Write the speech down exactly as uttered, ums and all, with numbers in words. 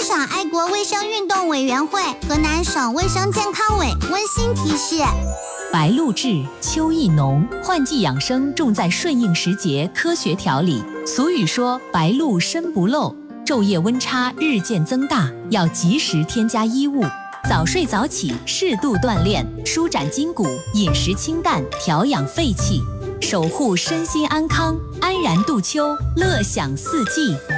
省爱国卫生运动委员会、河南省卫生健康委温馨提示： 白露至，秋意浓，换季养生重在顺应时节科学调理。俗语说白露身不漏，昼夜温差日渐增大，要及时添加衣物。早睡早起，适度锻炼，舒展筋骨，饮食清淡，调养肺气，守护身心安康，安然度秋，乐享四季。